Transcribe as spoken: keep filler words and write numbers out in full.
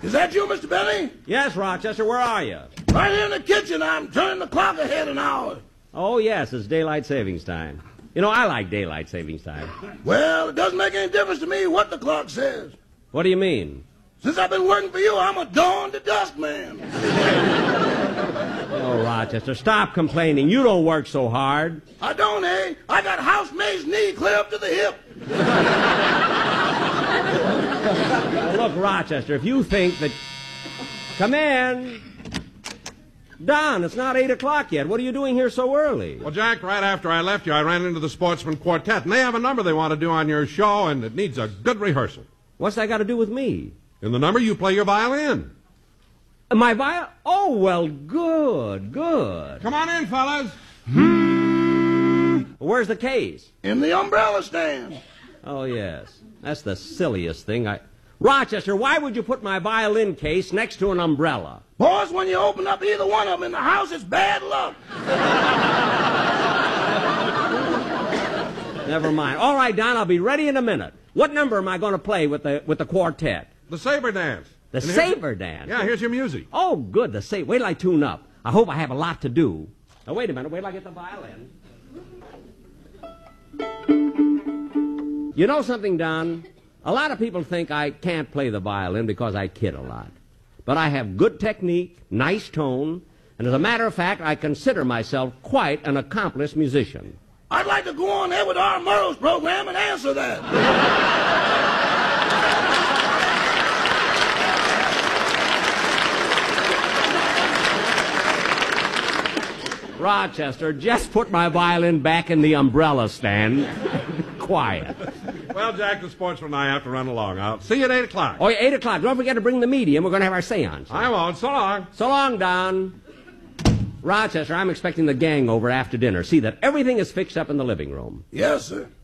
Is that you, Mister Benny? Yes, Rochester, where are you? Right here in the kitchen. I'm turning the clock ahead an hour. Oh, yes, it's daylight savings time. You know, I like daylight savings time. Well, it doesn't make any difference to me what the clock says. What do you mean? Since I've been working for you, I'm a dawn to dusk man. Oh, Rochester, stop complaining. You don't work so hard. I don't, eh? I got housemaid's knee clear up to the hip. Well, look, Rochester, if you think that... Come in. Don, it's not eight o'clock yet. What are you doing here so early? Well, Jack, right after I left you, I ran into the Sportsman Quartet, and they have a number they want to do on your show, and it needs a good rehearsal. What's that got to do with me? In the number, you play your violin. My viol... Oh, well, good, good. Come on in, fellas. Where's the case? In the umbrella stand. Oh, yes. That's the silliest thing I... Rochester, why would you put my violin case next to an umbrella? Boss, when you open up either one of them in the house, it's bad luck. Never mind. All right, Don, I'll be ready in a minute. What number am I going to play with the with the quartet? The Saber Dance. The And Saber here's- Dance? Yeah, here's your music. Oh, good, the Saber. Wait till I tune up. I hope I have a lot to do. Now, wait a minute. Wait till I get the violin. You know something, Don? A lot of people think I can't play the violin because I kid a lot. But I have good technique, nice tone, and as a matter of fact, I consider myself quite an accomplished musician. I'd like to go on there with our Murrow's program and answer that. Rochester, just put my violin back in the umbrella stand. Quiet. Well, Jack, the Sportsman and I have to run along. I'll see you at eight o'clock. Oh, yeah, eight o'clock. Don't forget to bring the medium. We're going to have our seance. I won't. So long. So long, Don. Rochester, I'm expecting the gang over after dinner. See that everything is fixed up in the living room. Yes, sir.